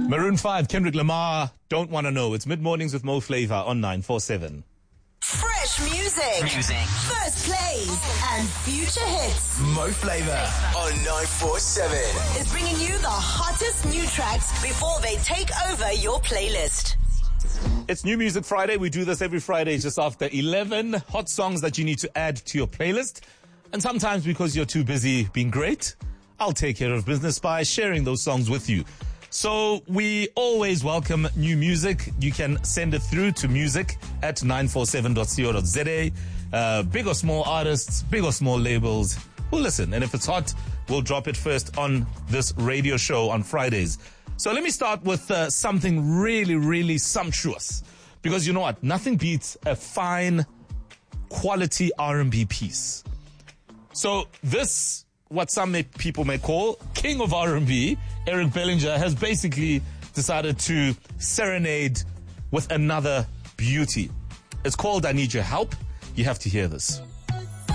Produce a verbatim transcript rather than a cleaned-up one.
Maroon five, Kendrick Lamar, Don't Wanna Know. It's Mid-Mornings with Mo Flava on nine four seven. Fresh music, music, first plays, and future hits. Mo Flava on nine four seven is bringing you the hottest new tracks before they take over your playlist. It's New Music Friday. We do this every Friday just after eleven. Hot songs that you need to add to your playlist. And sometimes because you're too busy being great, I'll take care of business by sharing those songs with you. So we always welcome new music. You can send it through to music at nine four seven dot co dot za. Uh, big or small artists, big or small labels, we'll listen. And if it's hot, we'll drop it first on this radio show on Fridays. So let me start with uh, something really, really sumptuous. Because you know what? Nothing beats a fine, quality R and B piece. So this, what some may, people may call king of R and B, Eric Bellinger, has basically decided to serenade with another beauty. It's called I Need Your Help. You have to hear this.